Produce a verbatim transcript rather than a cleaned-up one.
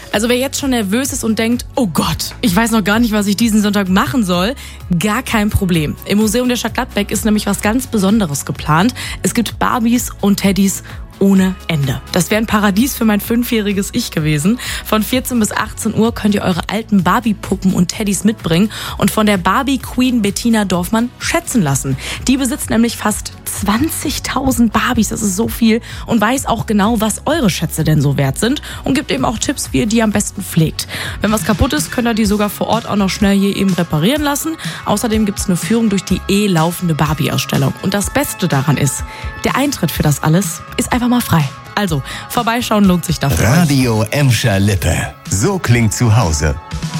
Also wer jetzt schon nervös ist und denkt, oh Gott, ich weiß noch gar nicht, was ich diesen Sonntag machen soll, gar kein Problem. Im Museum der Stadt Gladbeck ist nämlich was ganz Besonderes geplant. Es gibt Barbies und Teddys ohne Ende. Das wäre ein Paradies für mein fünfjähriges Ich gewesen. Von vierzehn bis achtzehn Uhr könnt ihr eure alten Barbie-Puppen und Teddys mitbringen und von der Barbie-Queen Bettina Dorfmann schätzen lassen. Die besitzt nämlich fast zwanzigtausend Barbies, das ist so viel, und weiß auch genau, was eure Schätze denn so wert sind und gibt eben auch Tipps, wie ihr die am besten pflegt. Wenn was kaputt ist, könnt ihr die sogar vor Ort auch noch schnell hier eben reparieren lassen. Außerdem gibt es eine Führung durch die eh laufende Barbie-Ausstellung. Und das Beste daran ist, der Eintritt für das alles ist einfach mal frei. Also, vorbeischauen lohnt sich dafür. Radio Emscher Lippe. So klingt zu Hause.